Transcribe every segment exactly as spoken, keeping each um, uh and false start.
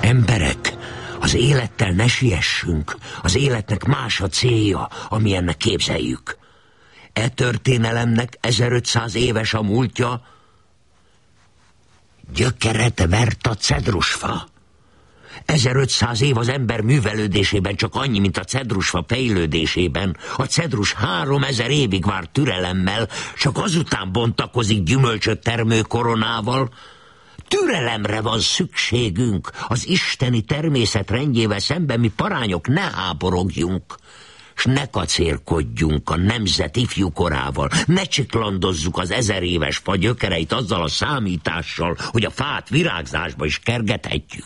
Emberek, az élettel ne siessünk. Az életnek más a célja, amilyennek képzeljük. E történelemnek ezerötszáz éves a múltja. Gyökeret vert a cedrusfa. ezerötszáz év az ember művelődésében csak annyi, mint a cedrusfa fejlődésében. A cedrus háromezer évig vár türelemmel, csak azután bontakozik gyümölcsöt termő koronával. Türelemre van szükségünk. Az isteni természet rendjével szemben mi parányok ne háborogjunk, s ne kacérkodjunk a nemzet ifjú korával. Ne csiklandozzuk az ezer éves fa gyökereit azzal a számítással, hogy a fát virágzásba is kergethetjük.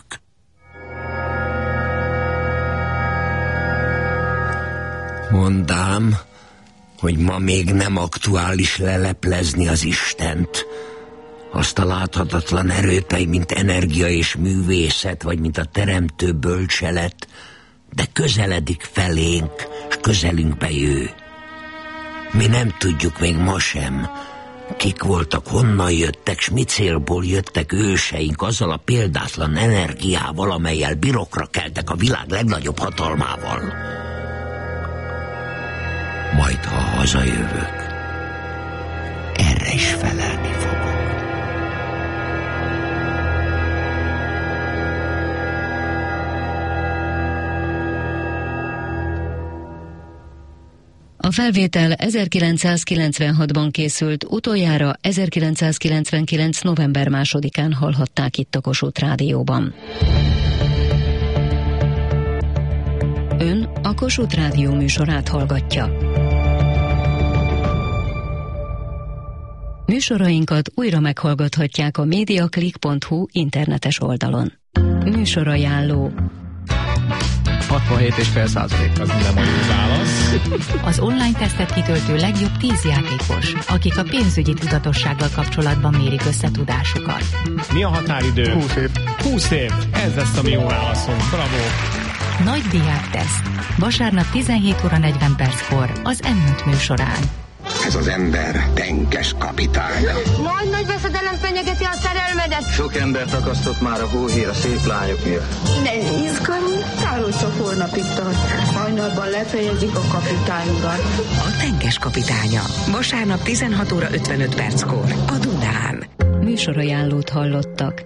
Mondám, hogy ma még nem aktuális leleplezni az Istent. Azt a láthatatlan erőt, mint energia és művészet, vagy mint a teremtő bölcselet, de közeledik felénk, s közelünkbe jő. Mi nem tudjuk még ma sem, kik voltak, honnan jöttek, s mi célból jöttek őseink azzal a példátlan energiával, amellyel birokra keltek a világ legnagyobb hatalmával. Majd, ha hazajövök, erre is felelni fogok. A felvétel ezerkilencszázkilencvenhatban készült, utoljára ezerkilencszázkilencvenkilenc. november másodikán hallhatták itt a Kossuth Rádióban. Ön a Kossuth Rádió műsorát hallgatja. Műsorainkat újra meghallgathatják a mediaclick pont hu internetes oldalon. Műsorajánló. hatvanhét egész öt százalék, az nem a jó válasz. Az online tesztet kitöltő legjobb tíz játékos, akik a pénzügyi tudatossággal kapcsolatban mérik összetudásukat. Mi a határidő? húsz év. húsz év, ez lesz a mi jó válaszunk, bravo! Nagy diákteszt. Vasárnap tizenhét óra negyven perckor az M öt műsorán. Ez az ember tenkes kapitány. Nagy nagy veszedelem fenyegeti a szerelmedet. Sok embert akasztott már a hóhér a szép lányok miatt. De izgalmi, Károly csak holnapig tart. Hajnalban lefejezik a kapitányukat. A tenkes kapitánya. Vasárnap tizenhat óra ötvenöt perckor a Dunán. Műsorajánlót hallottak.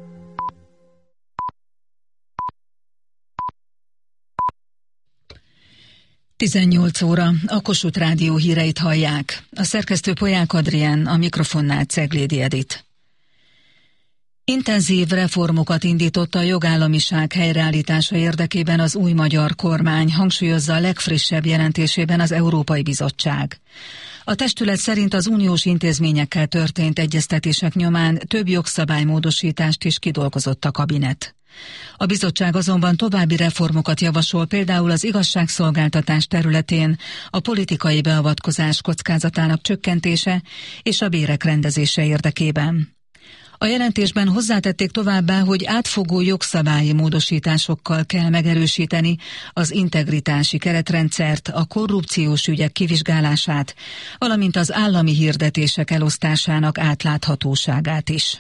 tizennyolc óra, a Kossuth Rádió híreit hallják. A szerkesztő Polyák Adrián, a mikrofonnál Ceglédi Edit. Intenzív reformokat indított a jogállamiság helyreállítása érdekében az új magyar kormány, hangsúlyozza a legfrissebb jelentésében az Európai Bizottság. A testület szerint az uniós intézményekkel történt egyeztetések nyomán több jogszabálymódosítást is kidolgozott a kabinet. A bizottság azonban további reformokat javasol, például az igazságszolgáltatás területén, a politikai beavatkozás kockázatának csökkentése és a bérek rendezése érdekében. A jelentésben hozzátették továbbá, hogy átfogó jogszabályi módosításokkal kell megerősíteni az integritási keretrendszert, a korrupciós ügyek kivizsgálását, valamint az állami hirdetések elosztásának átláthatóságát is.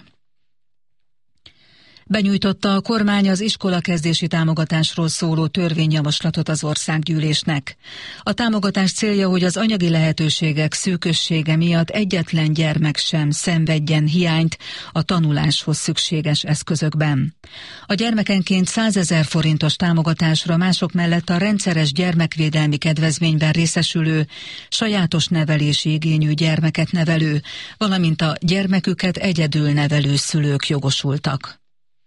Benyújtotta a kormány az iskolakezdési támogatásról szóló törvényjavaslatot az országgyűlésnek. A támogatás célja, hogy az anyagi lehetőségek szűkössége miatt egyetlen gyermek sem szenvedjen hiányt a tanuláshoz szükséges eszközökben. A gyermekenként százezer forintos támogatásra mások mellett a rendszeres gyermekvédelmi kedvezményben részesülő, sajátos nevelési igényű gyermeket nevelő, valamint a gyermeküket egyedül nevelő szülők jogosultak.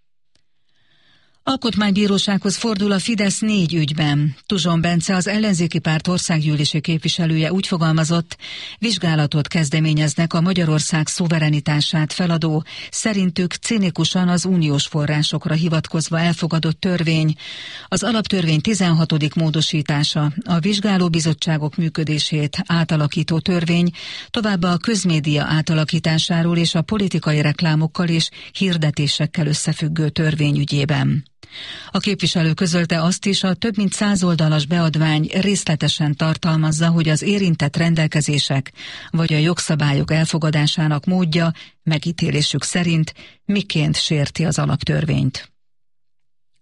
Alkotmánybírósághoz fordul a Fidesz négy ügyben. Tuzson Bence, az ellenzéki párt országgyűlési képviselője úgy fogalmazott, vizsgálatot kezdeményeznek a Magyarország szuverenitását feladó, szerintük cinikusan az uniós forrásokra hivatkozva elfogadott törvény, az alaptörvény tizenhatodik módosítása, a vizsgálóbizottságok működését átalakító törvény, továbbá a közmédia átalakításáról és a politikai reklámokkal és hirdetésekkel összefüggő törvény ügyében. A képviselő közölte azt is, a több mint száz oldalas beadvány részletesen tartalmazza, hogy az érintett rendelkezések vagy a jogszabályok elfogadásának módja megítélésük szerint miként sérti az alaptörvényt.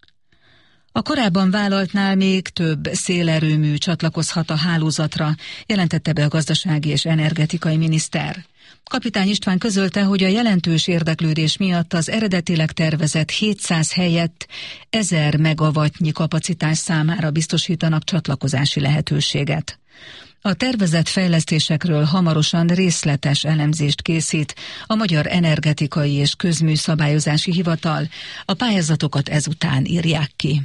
A korábban vállaltnál még több szélerőmű csatlakozhat a hálózatra, jelentette be a gazdasági és energetikai miniszter. Kapitány István közölte, hogy a jelentős érdeklődés miatt az eredetileg tervezett hétszáz helyett ezer megawattnyi kapacitás számára biztosítanak csatlakozási lehetőséget. A tervezett fejlesztésekről hamarosan részletes elemzést készít a Magyar Energetikai és Közműszabályozási Hivatal, a pályázatokat ezután írják ki.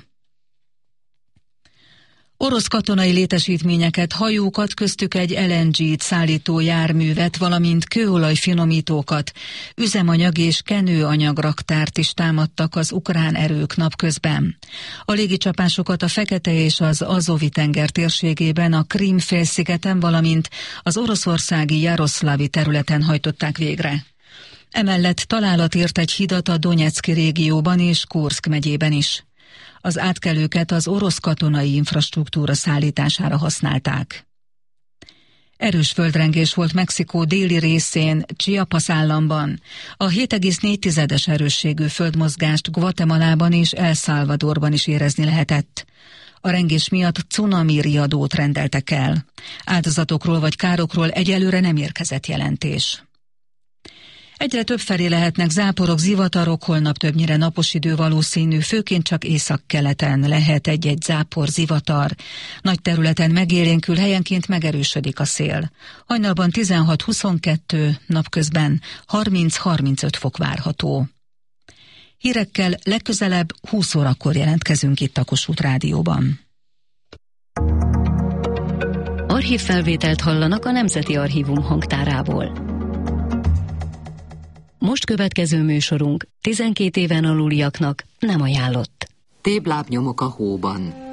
Orosz katonai létesítményeket, hajókat, köztük egy el en gét szállító járművet, valamint kőolajfinomítókat, üzemanyag és kenőanyagraktárt is támadtak az ukrán erők napközben. A légicsapásokat a Fekete és az Azovi-tenger térségében, a Krím-félszigeten, valamint az oroszországi Jaroszlavi területen hajtották végre. Emellett találat ért egy hidat a Donyeck régióban és Kurszk megyében is. Az átkelőket az orosz katonai infrastruktúra szállítására használták. Erős földrengés volt Mexikó déli részén, Chiapas államban. A hét egész négy erősségű földmozgást Guatemalában és El Salvadorban is érezni lehetett. A rengés miatt cunami riadót rendeltek el. Áldozatokról vagy károkról egyelőre nem érkezett jelentés. Egyre többfelé lehetnek záporok, zivatarok, holnap többnyire napos idő valószínű, főként csak északkeleten lehet egy-egy zápor, zivatar. Nagy területen megélénkül, helyenként megerősödik a szél. Hajnalban tizenhat-huszonkettő, napközben harminc-harmincöt fok várható. Hírekkel legközelebb húsz órakor jelentkezünk itt a Kossuth Rádióban. Archívfelvételt hallanak a Nemzeti Archívum hangtárából. Most következő műsorunk tizenkét éven aluliaknak nem ajánlott. Téblábnyomok a hóban.